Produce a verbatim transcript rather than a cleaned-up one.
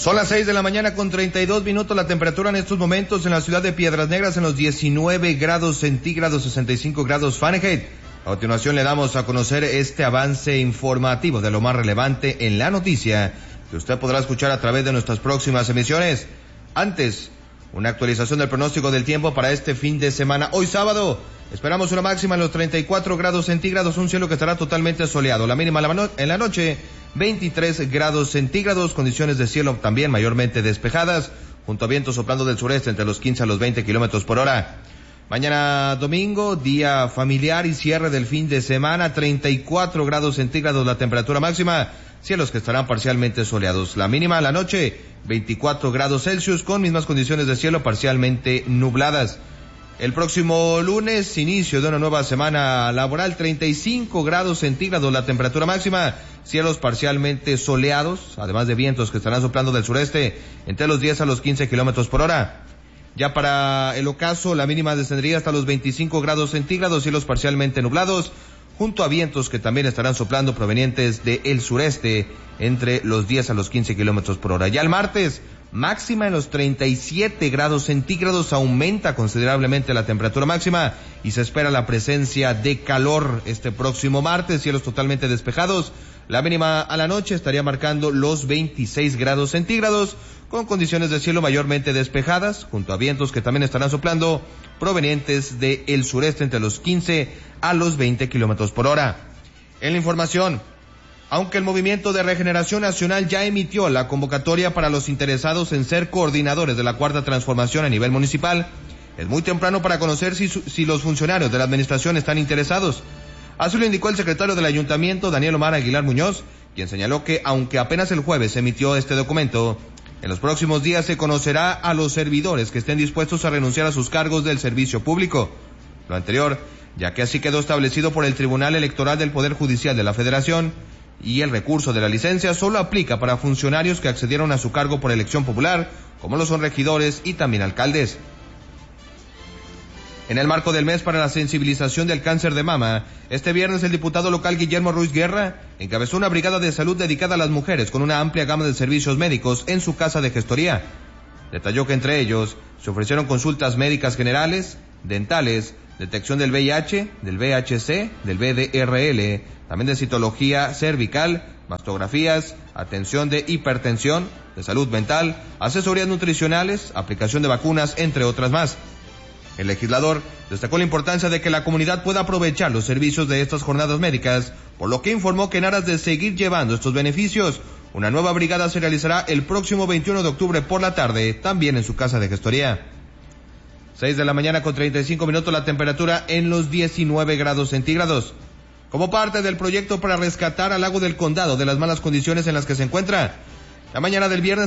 Son las seis de la mañana con treinta y dos minutos, la temperatura en estos momentos en la ciudad de Piedras Negras en los diecinueve grados centígrados, sesenta y cinco grados Fahrenheit. A continuación le damos a conocer este avance informativo de lo más relevante en la noticia que usted podrá escuchar a través de nuestras próximas emisiones. Antes, una actualización del pronóstico del tiempo para este fin de semana. Hoy sábado, esperamos una máxima en los treinta y cuatro grados centígrados, un cielo que estará totalmente soleado. La mínima en la noche, veintitrés grados centígrados, condiciones de cielo también mayormente despejadas, junto a vientos soplando del sureste entre los quince a los veinte kilómetros por hora. Mañana domingo, día familiar y cierre del fin de semana, treinta y cuatro grados centígrados la temperatura máxima, cielos que estarán parcialmente soleados. La mínima a la noche, veinticuatro grados Celsius, con mismas condiciones de cielo parcialmente nubladas. El próximo lunes, inicio de una nueva semana laboral, treinta y cinco grados centígrados la temperatura máxima, cielos parcialmente soleados, además de vientos que estarán soplando del sureste entre los diez a los quince kilómetros por hora. Ya para el ocaso, la mínima descendería hasta los veinticinco grados centígrados, cielos parcialmente nublados, junto a vientos que también estarán soplando provenientes del sureste entre los diez a los quince kilómetros por hora. Ya el martes, máxima en los treinta y siete grados centígrados, aumenta considerablemente la temperatura máxima y se espera la presencia de calor este próximo martes, cielos totalmente despejados. La mínima a la noche estaría marcando los veintiséis grados centígrados, con condiciones de cielo mayormente despejadas, junto a vientos que también estarán soplando provenientes del sureste entre los quince a los veinte kilómetros por hora. En la información, aunque el Movimiento de Regeneración Nacional ya emitió la convocatoria para los interesados en ser coordinadores de la Cuarta Transformación a nivel municipal, es muy temprano para conocer si, si los funcionarios de la administración están interesados. Así lo indicó el secretario del Ayuntamiento, Daniel Omar Aguilar Muñoz, quien señaló que aunque apenas el jueves se emitió este documento, en los próximos días se conocerá a los servidores que estén dispuestos a renunciar a sus cargos del servicio público. Lo anterior, ya que así quedó establecido por el Tribunal Electoral del Poder Judicial de la Federación, y el recurso de la licencia solo aplica para funcionarios que accedieron a su cargo por elección popular, como lo son regidores y también alcaldes. En el marco del mes para la sensibilización del cáncer de mama, este viernes el diputado local Guillermo Ruiz Guerra encabezó una brigada de salud dedicada a las mujeres con una amplia gama de servicios médicos en su casa de gestoría. Detalló que entre ellos se ofrecieron consultas médicas generales, dentales, detección del V I H, del V H C, del V D R L, también de citología cervical, mastografías, atención de hipertensión, de salud mental, asesorías nutricionales, aplicación de vacunas, entre otras más. El legislador destacó la importancia de que la comunidad pueda aprovechar los servicios de estas jornadas médicas, por lo que informó que en aras de seguir llevando estos beneficios, una nueva brigada se realizará el próximo veintiuno de octubre por la tarde, también en su casa de gestoría. seis de la mañana con treinta y cinco minutos, la temperatura en los diecinueve grados centígrados. Como parte del proyecto para rescatar al lago del Condado de las malas condiciones en las que se encuentra, la mañana del viernes